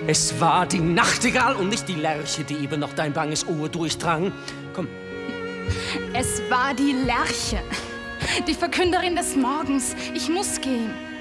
Es war die Nachtigall und nicht die Lerche, die eben noch dein banges Ohr durchdrang. Komm. Es war die Lerche, die Verkünderin des Morgens. Ich muss gehen.